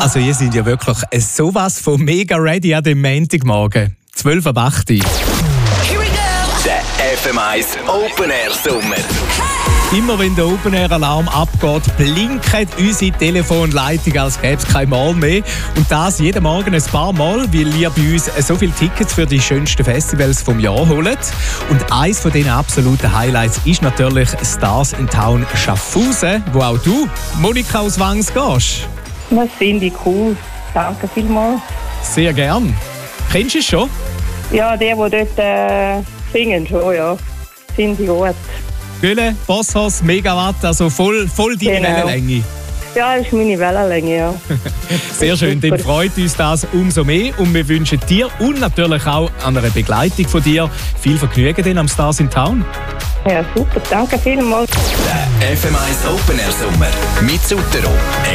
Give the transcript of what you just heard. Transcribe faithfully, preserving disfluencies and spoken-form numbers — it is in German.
Also ihr seid ja wirklich sowas von mega ready an dem Montagmorgen. zwölf ab acht. Here we go! Der F M eins Open Air Sommer. Immer wenn der Open Air Alarm abgeht, blinken unsere Telefonleitung, als gäbe es kein Mal mehr. Und das jeden Morgen ein paar Mal, weil ihr bei uns so viele Tickets für die schönsten Festivals vom Jahr holt. Und eines von diesen absoluten Highlights ist natürlich Stars in Town Schaffhausen, wo auch du, Monika aus Wangs, gehst. Das finde ich cool. Danke vielmals. Sehr gern. Kennst du es schon? Ja, die, die dort äh, singen schon, ja. Finde ich gut. Gülle, Bosshaus, Megawatt, also voll, voll deine Genau. Wellenlänge. Ja, das ist meine Wellenlänge, ja. Sehr schön, dann freut uns das umso mehr und wir wünschen dir und natürlich auch an einer Begleitung von dir viel Vergnügen denn am Stars in Town. Ja, super. Danke vielmals. Der F M eins Open Air Sommer mit Sutero.